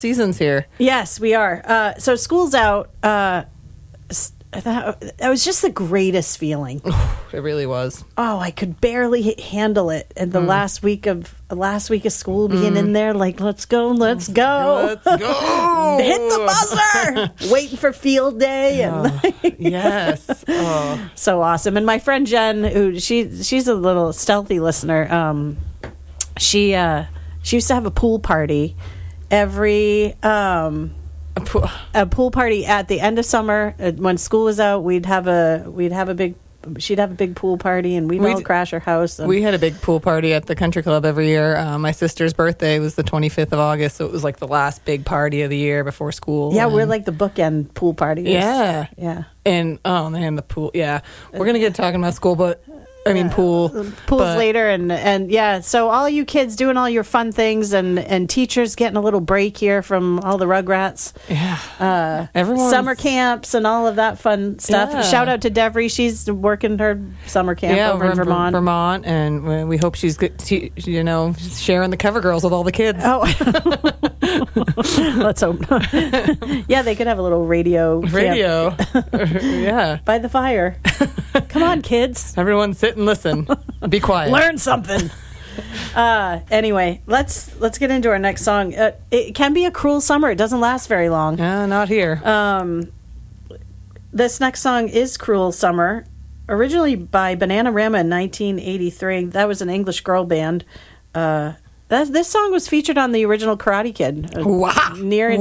seasons here. Yes, we are. So school's out. That was just the greatest feeling. It really was. Oh, I could barely handle it. And the last week of school being in there, like, let's go. Let's go. Hit the buzzer. Waiting for field day. And Yes. Oh. So awesome. And my friend Jen, who she's a little stealthy listener. She used to have a pool party every a pool party at the end of summer when school was out. She'd have a big pool party, and we'd all crash her house. We had a big pool party at the country club every year. My sister's birthday was the 25th of August, so it was like the last big party of the year before school. Yeah, we're like the bookend pool parties. Yeah. And oh man, the pool. Yeah, we're gonna get talking about school, but pools later, and yeah. So all you kids doing all your fun things, and teachers getting a little break here from all the Rugrats. Yeah, summer camps and all of that fun stuff. Yeah. Shout out to Devery. She's working her summer camp over in Vermont, and we hope she's good. Sharing the Cover Girls with all the kids. Oh, let's hope not. Yeah, they could have a little radio. Yeah, by the fire. Come on, kids. Everyone sit and listen. Be quiet. Learn something. Anyway, let's get into our next song. It can be a cruel summer. It doesn't last very long. Not here. This next song is Cruel Summer, originally by Bananarama in 1983. That was an English girl band. This song was featured on the original Karate Kid. Wow. Near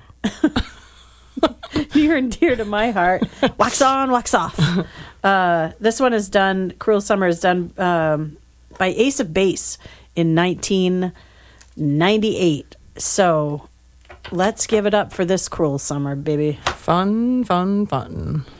and dear to my heart. Wax on, wax off. This one is done, Cruel Summer is done by Ace of Base in 1998. So let's give it up for this Cruel Summer, baby. Fun, fun, fun.